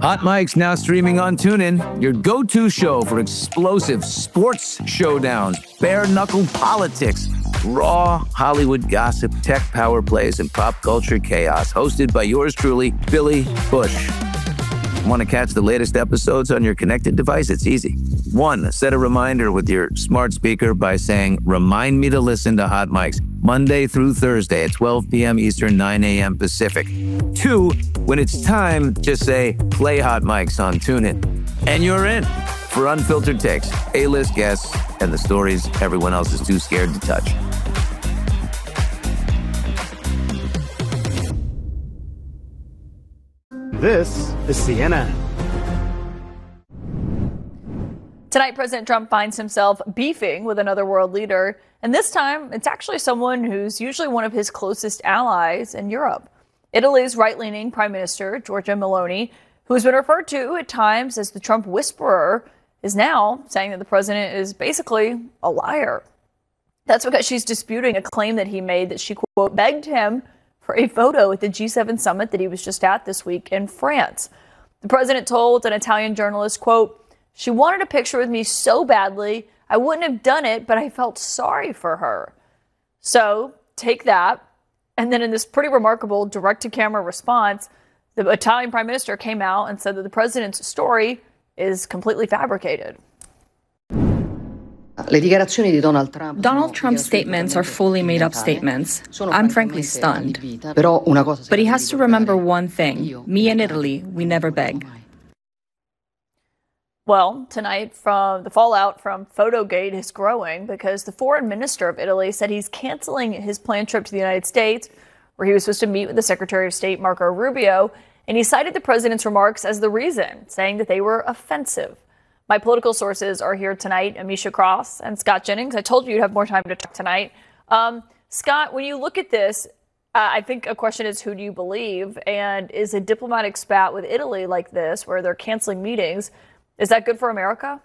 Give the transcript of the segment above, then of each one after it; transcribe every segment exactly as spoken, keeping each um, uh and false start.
Hot Mic's now streaming on TuneIn, your go-to show for explosive sports showdowns, bare-knuckle politics, raw Hollywood gossip, tech power plays, and pop culture chaos. Hosted by yours truly, Billy Bush. Want to catch the latest episodes on your connected device? It's easy. One, set a reminder with your smart speaker by saying, "Remind me to listen to Hot Mics Monday through Thursday at twelve p.m. Eastern, nine a.m. Pacific." Two, when it's time, just say, "Play Hot Mics on TuneIn." And you're in for unfiltered takes, A-list guests, and the stories everyone else is too scared to touch. This is C N N. Tonight, President Trump finds himself beefing with another world leader, and this time it's actually someone who's usually one of his closest allies in Europe. Italy's right-leaning Prime Minister, Giorgia Meloni, who's been referred to at times as the Trump whisperer, is now saying that the president is basically a liar. That's because she's disputing a claim that he made that she, quote, begged him for a photo at the G seven summit that he was just at this week in France. The president told an Italian journalist, quote, "She wanted a picture with me so badly, I wouldn't have done it, but I felt sorry for her." So take that. And then in this pretty remarkable direct-to-camera response, the Italian prime minister came out and said that the president's story is completely fabricated. Donald Trump's statements are fully made-up statements. I'm frankly stunned. But he has to remember one thing. Me and Italy, we never beg. Well, tonight, from the fallout from Photogate is growing because the foreign minister of Italy said he's canceling his planned trip to the United States, where he was supposed to meet with the Secretary of State, Marco Rubio, and he cited the president's remarks as the reason, saying that they were offensive. My political sources are here tonight, Amisha Cross and Scott Jennings. I told you you'd have more time to talk tonight. Um, Scott, when you look at this, uh, I think a question is, who do you believe? And is a diplomatic spat with Italy like this, where they're canceling meetings, is that good for America?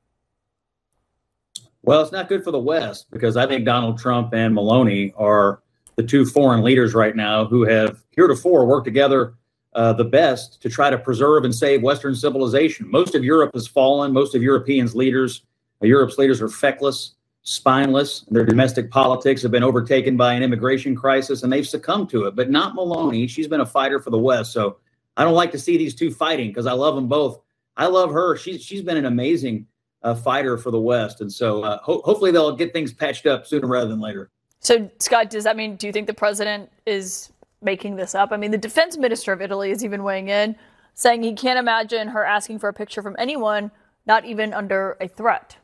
Well, it's not good for the West, because I think Donald Trump and Meloni are the two foreign leaders right now who have heretofore worked together uh, the best to try to preserve and save Western civilization. Most of Europe has fallen. Most of Europeans' leaders, uh, Europe's leaders are feckless, spineless. Their domestic politics have been overtaken by an immigration crisis, and they've succumbed to it. But not Meloni. She's been a fighter for the West. So I don't like to see these two fighting, because I love them both. I love her. She's she's been an amazing uh, fighter for the West. And so uh, ho- hopefully they'll get things patched up sooner rather than later. So, Scott, does that mean, do you think the president is making this up? I mean, the defense minister of Italy is even weighing in, saying he can't imagine her asking for a picture from anyone, not even under a threat.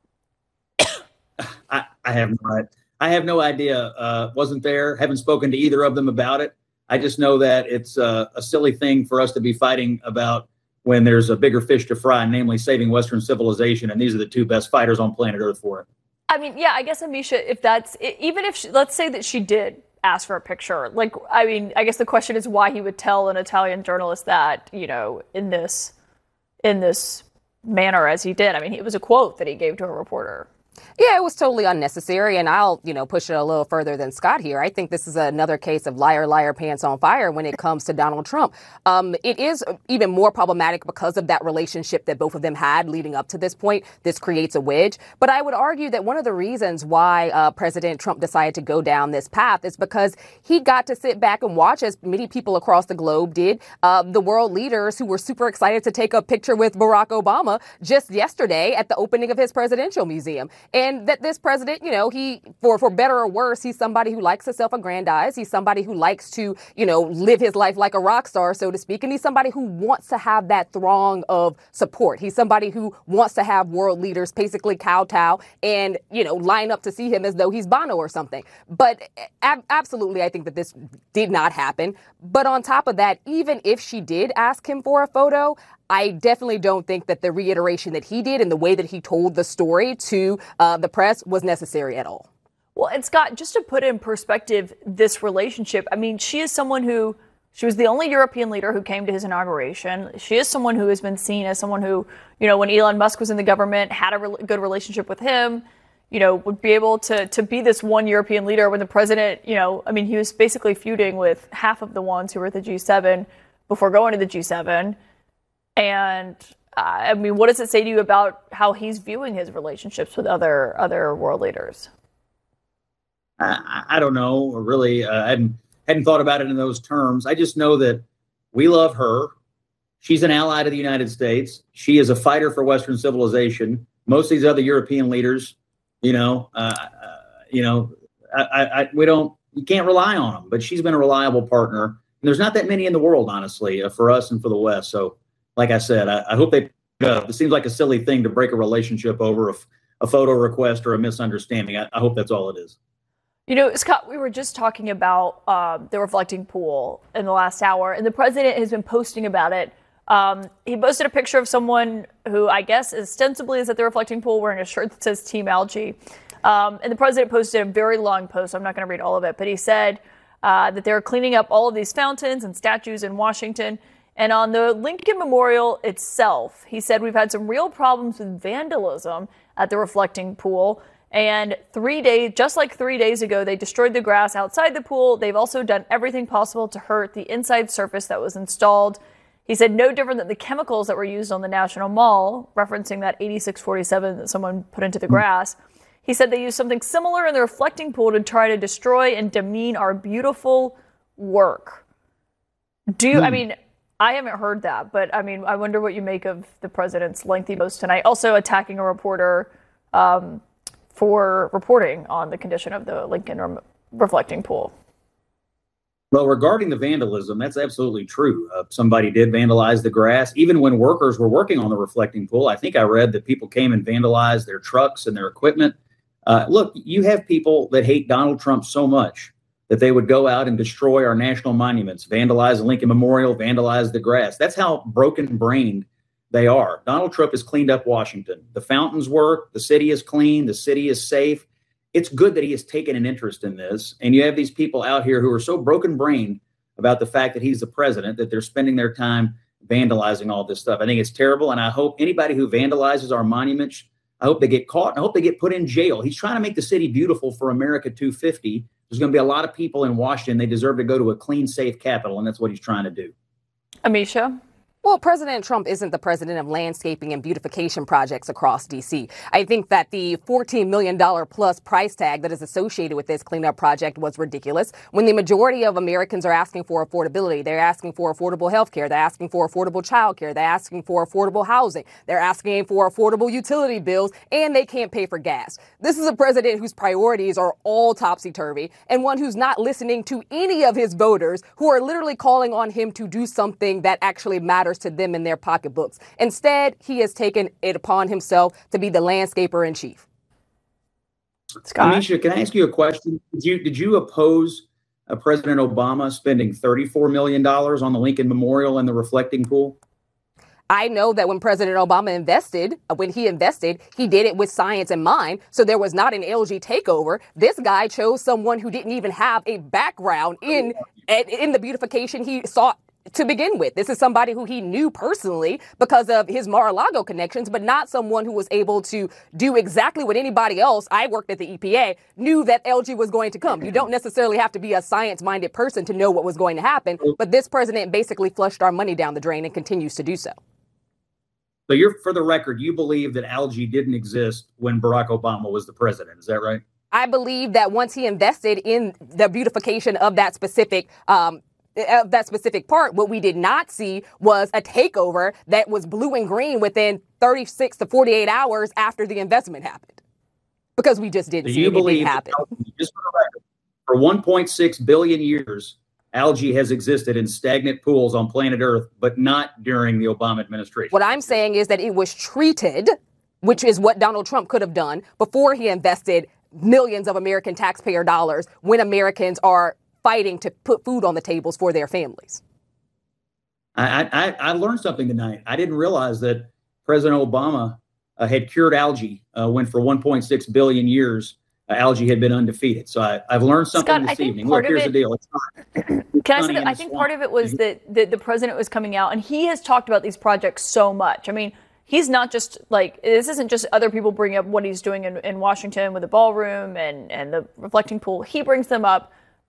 I, I have no, I have no idea. Uh, wasn't there. Haven't spoken to either of them about it. I just know that it's uh, a silly thing for us to be fighting about when there's a bigger fish to fry, namely saving Western civilization. And these are the two best fighters on planet Earth for it. I mean, yeah, I guess, Amisha, if that's, even if, she, let's say that she did ask for a picture, like, I mean, I guess the question is why he would tell an Italian journalist that, you know, in this, in this manner as he did. I mean, it was a quote that he gave to a reporter. Yeah, it was totally unnecessary. And I'll, you know, push it a little further than Scott here. I think this is another case of liar, liar, pants on fire when it comes to Donald Trump. Um, it is even more problematic because of that relationship that both of them had leading up to this point. This creates a wedge. But I would argue that one of the reasons why uh, President Trump decided to go down this path is because he got to sit back and watch, as many people across the globe did, uh, the world leaders who were super excited to take a picture with Barack Obama just yesterday at the opening of his presidential museum. And that this president, you know, he, for, for better or worse, he's somebody who likes to self-aggrandize. He's somebody who likes to, you know, live his life like a rock star, so to speak. And he's somebody who wants to have that throng of support. He's somebody who wants to have world leaders basically kowtow and, you know, line up to see him as though he's Bono or something. But ab- absolutely, I think that this did not happen. But on top of that, even if she did ask him for a photo, I definitely don't think that the reiteration that he did and the way that he told the story to uh, the press was necessary at all. Well, and Scott, just to put in perspective this relationship, I mean, she is someone who, she was the only European leader who came to his inauguration. She is someone who has been seen as someone who, you know, when Elon Musk was in the government, had a re- good relationship with him, you know, would be able to to be this one European leader when the president, you know, I mean, he was basically feuding with half of the ones who were at the G seven before going to the G seven. And uh, I mean, what does it say to you about how he's viewing his relationships with other other world leaders? I, I don't know, really. Uh, I hadn't, hadn't thought about it in those terms. I just know that we love her. She's an ally to the United States. She is a fighter for Western civilization. Most of these other European leaders, you know, uh, uh, you know, I, I, we don't, we can't rely on them. But she's been a reliable partner. And there's not that many in the world, honestly, uh, for us and for the West. So, like I said, I, I hope they. Uh, it seems like a silly thing to break a relationship over a, a photo request or a misunderstanding. I, I hope that's all it is. You know, Scott, we were just talking about uh, the reflecting pool in the last hour, and the president has been posting about it. Um, he posted a picture of someone who I guess ostensibly is at the reflecting pool wearing a shirt that says Team Algae. Um, and the president posted a very long post. I'm not going to read all of it, but he said uh, that they're cleaning up all of these fountains and statues in Washington. And on the Lincoln Memorial itself, he said, we've had some real problems with vandalism at the reflecting pool. And three days, just like three days ago, they destroyed the grass outside the pool. They've also done everything possible to hurt the inside surface that was installed. He said no different than the chemicals that were used on the National Mall, referencing that eighty-six forty-seven that someone put into the grass. He said they used something similar in the reflecting pool to try to destroy and demean our beautiful work. Do you, mm. I mean, I haven't heard that, but I mean, I wonder what you make of the president's lengthy post tonight. Also attacking a reporter um, for reporting on the condition of the Lincoln re- reflecting pool. Well, regarding the vandalism, that's absolutely true. Uh, somebody did vandalize the grass. Even when workers were working on the reflecting pool, I think I read that people came and vandalized their trucks and their equipment. Uh, look, you have people that hate Donald Trump so much that they would go out and destroy our national monuments, vandalize the Lincoln Memorial, vandalize the grass. That's how broken-brained they are. Donald Trump has cleaned up Washington. The fountains work. The city is clean. The city is safe. It's good that he has taken an interest in this. And you have these people out here who are so broken-brained about the fact that he's the president that they're spending their time vandalizing all this stuff. I think it's terrible. And I hope anybody who vandalizes our monuments, I hope they get caught. And I hope they get put in jail. He's trying to make the city beautiful for America two fifty. There's going to be a lot of people in Washington. They deserve to go to a clean, safe capital. And that's what he's trying to do. Amisha? Well, President Trump isn't the president of landscaping and beautification projects across D C. I think that the fourteen million dollars plus price tag that is associated with this cleanup project was ridiculous. When the majority of Americans are asking for affordability, they're asking for affordable health care, they're asking for affordable child care, they're asking for affordable housing, they're asking for affordable utility bills, and they can't pay for gas. This is a president whose priorities are all topsy-turvy, and one who's not listening to any of his voters who are literally calling on him to do something that actually matters to them in their pocketbooks. Instead, he has taken it upon himself to be the landscaper in chief. Scott? Amisha, can I ask you a question? Did you did you oppose uh, President Obama spending thirty-four million dollars on the Lincoln Memorial and the reflecting pool? I know that when President Obama invested, when he invested, he did it with science in mind. So there was not an L G takeover. This guy chose someone who didn't even have a background in in the beautification he sought to begin with. This is somebody who he knew personally because of his Mar-a-Lago connections, but not someone who was able to do exactly what anybody else, I worked at the E P A, knew that L G was going to come. You don't necessarily have to be a science-minded person to know what was going to happen, but this president basically flushed our money down the drain and continues to do so. So you're, for the record, you believe that algae didn't exist when Barack Obama was the president. Is that right? I believe that once he invested in the beautification of that specific um, of that specific part, what we did not see was a takeover that was blue and green within thirty-six to forty-eight hours after the investment happened, because we just didn't so see you it, believe it didn't happen. Algae, just for the record, for one point six billion years, algae has existed in stagnant pools on planet Earth, but not during the Obama administration. What I'm saying is that it was treated, which is what Donald Trump could have done before he invested millions of American taxpayer dollars when Americans are fighting to put food on the tables for their families. I, I, I learned something tonight. I didn't realize that President Obama uh, had cured algae uh, when for one point six billion years, uh, algae had been undefeated. So I, I've learned something Scott, this evening. Look, here's it, the deal. It's not, it's can I say that? I think part of it was that the, the president was coming out and he has talked about these projects so much. I mean, he's not just like, this isn't just other people bringing up what he's doing in, in Washington with the ballroom and, and the reflecting pool. He brings them up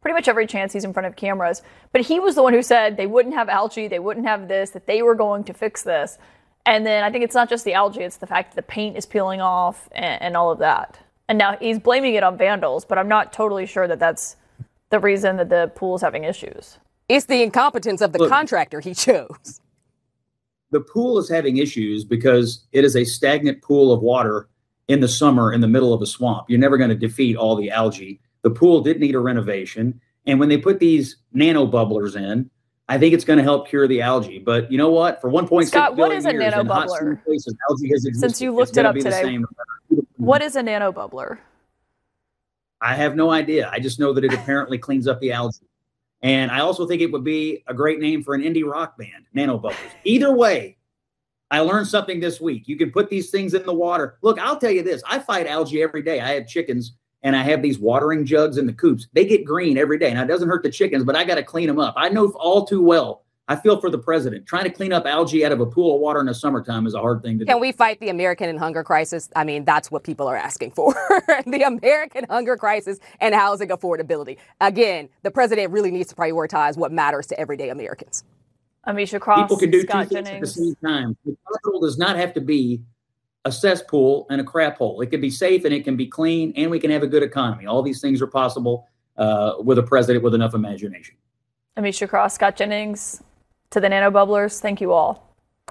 pretty much every chance he's in front of cameras. But he was the one who said they wouldn't have algae, they wouldn't have this, that they were going to fix this. And then I think it's not just the algae, it's the fact that the paint is peeling off and, and all of that. And now he's blaming it on vandals, but I'm not totally sure that that's the reason that the pool's having issues. It's the incompetence of the Look, contractor he chose. The pool is having issues because it is a stagnant pool of water in the summer in the middle of a swamp. You're never going to defeat all the algae. The pool did need a renovation. And when they put these nano bubblers in, I think it's going to help cure the algae. But you know what? For one point six billion what is a years nano in hot bubbler? sunny places, algae has existed. Since you looked it up today, what is a nano bubbler? I have no idea. I just know that it apparently cleans up the algae. And I also think it would be a great name for an indie rock band, Nano Bubblers. Either way, I learned something this week. You can put these things in the water. Look, I'll tell you this. I fight algae every day. I have chickens, and I have these watering jugs in the coops. They get green every day. Now, it doesn't hurt the chickens, but I got to clean them up. I know all too well. I feel for the president. Trying to clean up algae out of a pool of water in the summertime is a hard thing to do. Can we fight the American hunger crisis? I mean, that's what people are asking for. The American hunger crisis and housing affordability. Again, the president really needs to prioritize what matters to everyday Americans. Amisha Cross, people can do Scott two things Jennings. at the same time. The capital does not have to be a cesspool and a crap hole. It can be safe and it can be clean, and we can have a good economy. All these things are possible uh, with a president with enough imagination. Amisha Cross, Scott Jennings. To the nano bubblers, thank you all.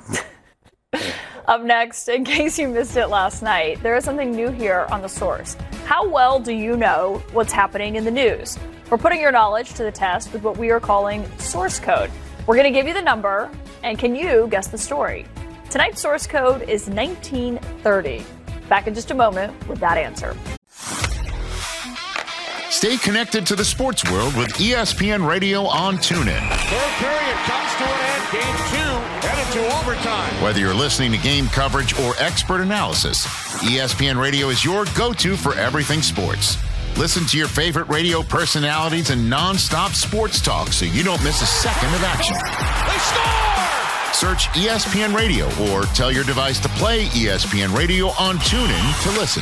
Up next, in case you missed it last night, there is something new here on The Source. How well do you know what's happening in the news? We're putting your knowledge to the test with what we are calling source code. We're going to give you the number, and can you guess the story? Tonight's source code is nineteen thirty. Back in just a moment with that answer. Stay connected to the sports world with E S P N Radio on TuneIn. Third period comes to an end. Game two headed to overtime. Whether you're listening to game coverage or expert analysis, E S P N Radio is your go-to for everything sports. Listen to your favorite radio personalities and non-stop sports talk so you don't miss a second of action. They score! Search E S P N Radio or tell your device to play E S P N Radio on TuneIn to listen.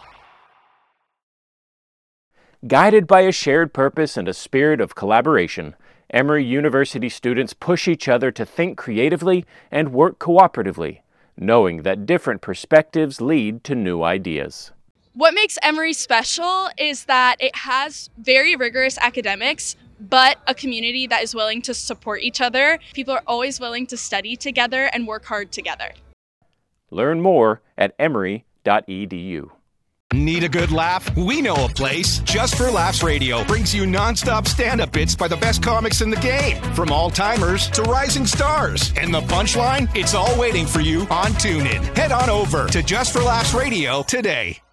Guided by a shared purpose and a spirit of collaboration, Emory University students push each other to think creatively and work cooperatively, knowing that different perspectives lead to new ideas. What makes Emory special is that it has very rigorous academics, but a community that is willing to support each other. People are always willing to study together and work hard together. Learn more at emory dot e d u. Need a good laugh? We know a place. Just for Laughs Radio brings you nonstop stand-up bits by the best comics in the game, from all-timers to rising stars. And the punchline? It's all waiting for you on TuneIn. Head on over to Just for Laughs Radio today.